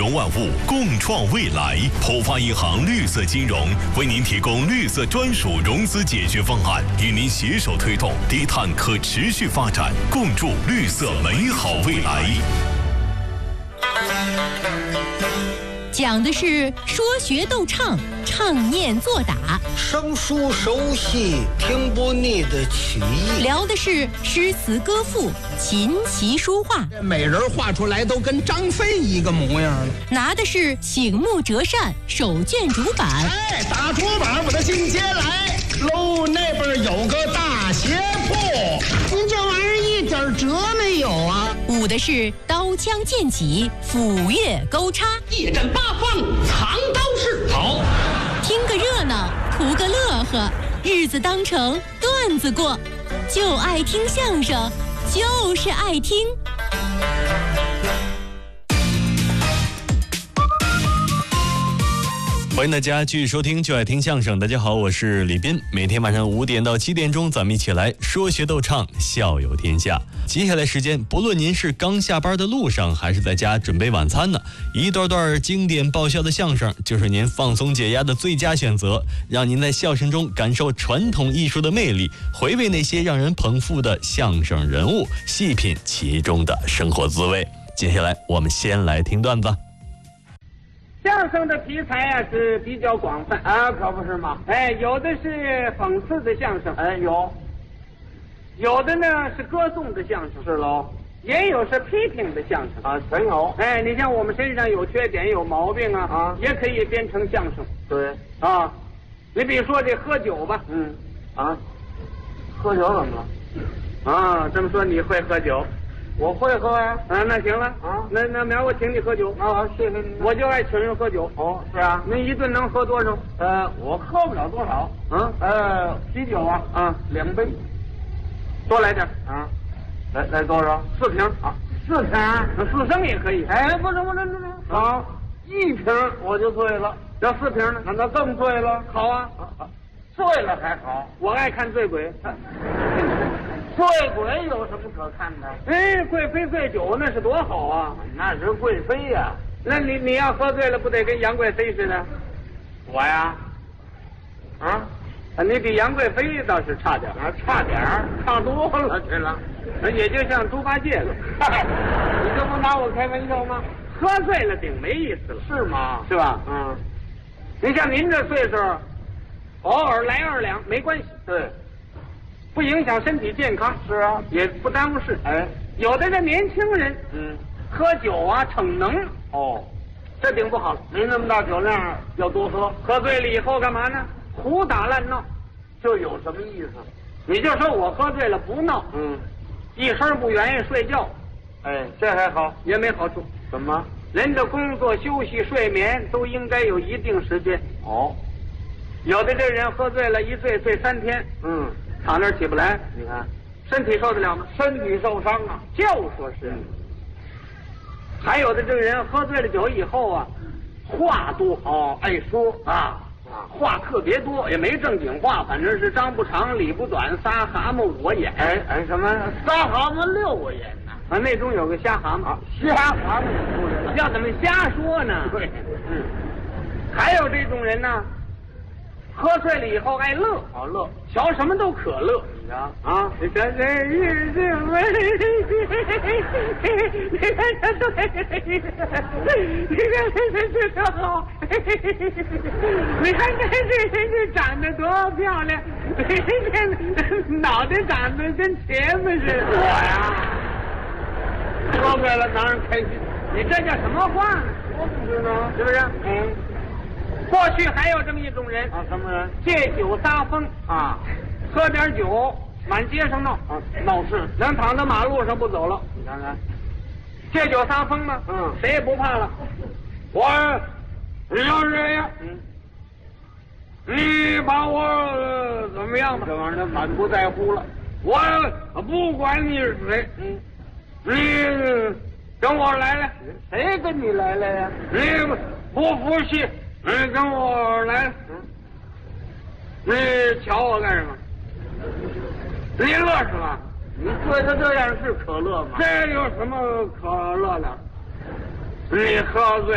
融万物，共创未来。浦发银行绿色金融为您提供绿色专属融资解决方案，与您携手推动低碳可持续发展，共筑绿色美好未来。 讲的是说学逗唱，唱念做打， 生疏熟悉，听不腻的曲艺。 聊的是诗词歌赋，琴棋书画。 美人画出来都跟张飞一个模样了。 拿的是醒目折扇，手卷竹板。 哎，打竹板我的进阶来喽，那边有个大斜铺，您这玩意儿一点辙没有啊！ 舞的是刀枪剑戟，斧钺钩叉， 一阵八方藏刀式。好， 听个热闹，图个乐呵，日子当成段子过，就爱听相声，就是爱听。 欢迎大家继续收听就爱听相声。大家好，我是李斌。每天晚上5点到7点钟，咱们一起来说学逗唱，笑有天下。接下来时间，不论您是刚下班的路上，还是在家准备晚餐呢，一段段经典爆笑的相声就是您放松解压的最佳选择，让您在笑声中感受传统艺术的魅力，回味那些让人捧腹的相声人物，细品其中的生活滋味。接下来我们先来听段子。 相声的题材啊是比较广泛啊，可不是吗？哎，有的是讽刺的相声，哎有的呢是歌颂的相声，是喽，也有是批评的相声啊，全有。哎，你像我们身上有缺点有毛病啊，也可以编成相声。对啊，你比如说这喝酒吧，喝酒怎么了？啊，这么说你会喝酒？我会喝呀。那行了啊，那明儿我请你喝酒啊，谢谢你。我就爱请人喝酒。哦，是啊。您一顿能喝多少？我喝不了多少。啤酒啊，2杯，多来点啊。来多少？4瓶啊，4瓶，4升也可以。哎，不是，好，1瓶我就醉了。要4瓶呢？那更醉了。好啊，醉了还好，我爱看醉鬼。醉鬼有什么可看的？哎，贵妃醉酒那是多好啊！那是贵妃呀。那你要喝醉了，不得跟杨贵妃似的？我呀，你比杨贵妃倒是差点啊，差点儿，差多了去了，也就像猪八戒了。你这不拿我开玩笑吗？喝醉了顶没意思了，是吗？是吧？你像您这岁数，偶尔来2两没关系。对。不影响身体健康，是啊，也不耽误事。哎，有的这年轻人，喝酒啊逞能，这顶不好了。您那么大酒量，要多喝。喝醉了以后干嘛呢？胡打乱闹，就有什么意思？你就说我喝醉了不闹，一声不愿意睡觉，哎，这还好，也没好处。怎么？人的工作、休息、睡眠都应该有一定时间。有的这人喝醉了，一醉3天，躺那儿起不来，你看，身体受得了吗？身体受伤啊，就说是。还有的这个人喝醉了酒以后啊，话多爱说话特别多，也没正经话，反正是张不长理不短，仨蛤蟆5眼。哎，什么仨蛤蟆6眼呢？那中有个瞎蛤蟆，瞎蛤蟆要怎么瞎说呢？对，还有这种人呢。喝醉了以后爱乐，乐，瞧什么都可乐。你瞧你瞧这日子美，你看这对，你看这多好，你看这长得多漂亮，脑袋长得跟茄子似的。我呀，喝醉了当然开心。你这叫什么话呢？我不知道，是不是？过去还有这么一种人什么人？借酒撒疯喝点酒满街上闹闹事，能躺在马路上不走了。你看看，借酒撒疯嘛，谁也不怕了。你要是这样，你把我怎么样吧？这玩意儿满不在乎了。我不管你是谁，你跟我来，谁跟你来呀？你不服气？你跟我来，你瞧我干什么？你乐是吧？你对他这样是可乐吗？这有什么可乐的？你喝醉